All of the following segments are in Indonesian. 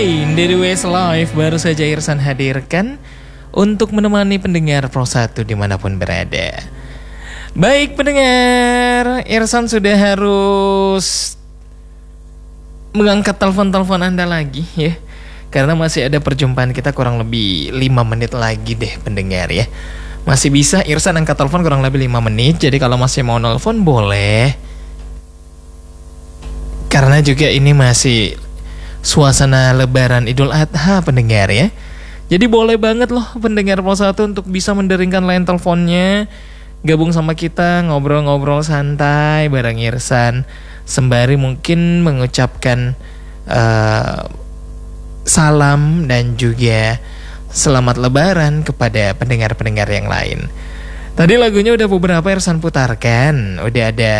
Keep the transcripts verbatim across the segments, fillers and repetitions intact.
Dari Westlife baru saja Irsan hadirkan untuk menemani pendengar Pro satu dimanapun berada. Baik pendengar, Irsan sudah harus mengangkat telepon-telepon Anda lagi ya, karena masih ada perjumpaan kita kurang lebih lima menit lagi deh pendengar ya. Masih bisa Irsan angkat telepon kurang lebih lima menit. Jadi kalau masih mau nelfon boleh, karena juga ini masih suasana lebaran Idul Adha pendengar ya. Jadi boleh banget loh pendengar Pro satu untuk bisa menderingkan line teleponnya, gabung sama kita ngobrol-ngobrol santai bareng Irsan, sembari mungkin mengucapkan uh, salam dan juga selamat lebaran kepada pendengar-pendengar yang lain. Tadi lagunya udah beberapa Irsan putarkan. Udah ada,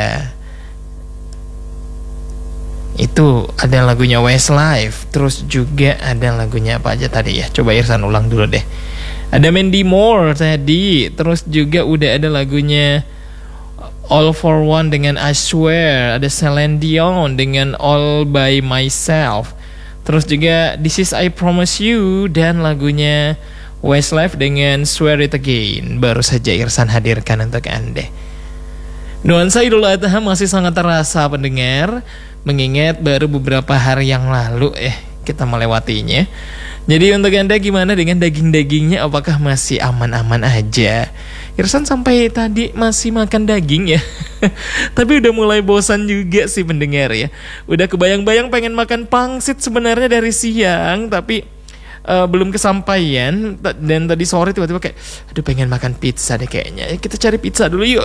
itu ada lagunya Westlife, terus juga ada lagunya apa aja tadi ya, coba Irsan ulang dulu deh. Ada Mandy Moore tadi, terus juga udah ada lagunya All for One dengan I Swear, ada Celine Dion dengan All by Myself, terus juga This Is I Promise You, dan lagunya Westlife dengan Swear It Again baru saja Irsan hadirkan untuk Anda. Nuansa Idul Adha masih sangat terasa pendengar, mengingat baru beberapa hari yang lalu eh kita melewatinya. Jadi untuk Anda gimana dengan daging-dagingnya, apakah masih aman-aman aja? Irsan sampai tadi masih makan daging ya. Tapi udah mulai bosan juga sih pendengar ya. Udah kebayang-bayang pengen makan pangsit sebenarnya dari siang, tapi uh, belum kesampaian. Dan tadi sore tiba-tiba kayak, aduh pengen makan pizza deh kayaknya. Kita cari pizza dulu yuk.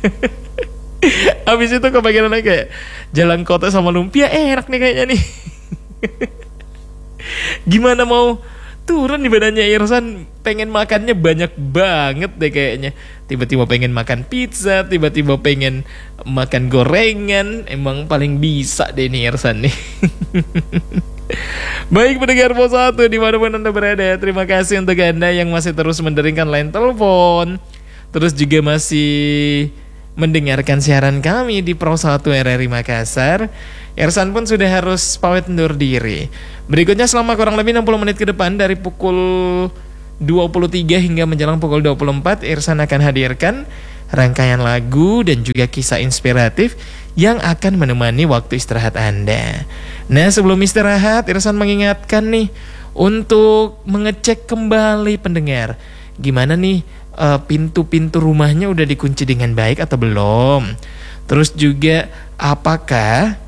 Habis itu kebagian lagi kayak jalan kota sama lumpia enak nih kayaknya nih. Gimana mau turun di badannya Irsan, pengen makannya banyak banget deh kayaknya. Tiba-tiba pengen makan pizza, tiba-tiba pengen makan gorengan. Emang paling bisa deh nih Irsan nih. Baik pendengar Pro satu dimanapun Anda berada, terima kasih untuk Anda yang masih terus menderingkan line telepon, terus juga masih mendengarkan siaran kami di Pro satu R R I Makassar. Irsan pun sudah harus pamit undur diri. Berikutnya selama kurang lebih enam puluh menit ke depan, dari pukul dua puluh tiga hingga menjelang pukul dua puluh empat, Irsan akan hadirkan rangkaian lagu dan juga kisah inspiratif yang akan menemani waktu istirahat Anda. Nah sebelum istirahat, Irsan mengingatkan nih untuk mengecek kembali pendengar, gimana nih uh, pintu-pintu rumahnya udah dikunci dengan baik atau belum. Terus juga apakah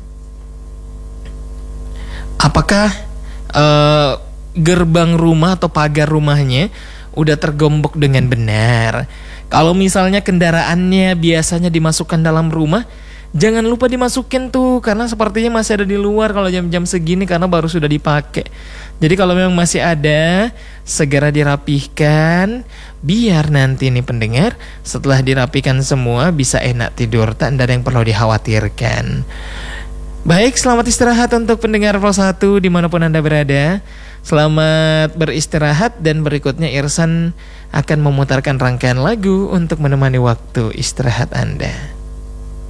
Apakah uh, gerbang rumah atau pagar rumahnya udah tergembok dengan benar? Kalau misalnya kendaraannya biasanya dimasukkan dalam rumah, jangan lupa dimasukin tuh, karena sepertinya masih ada di luar kalau jam-jam segini karena baru sudah dipakai. Jadi kalau memang masih ada, segera dirapihkan, biar nanti nih pendengar setelah dirapikan semua bisa enak tidur, tak ada yang perlu dikhawatirkan. Baik, selamat istirahat untuk pendengar Pro satu dimanapun Anda berada. Selamat beristirahat, dan berikutnya Irsan akan memutarkan rangkaian lagu untuk menemani waktu istirahat Anda.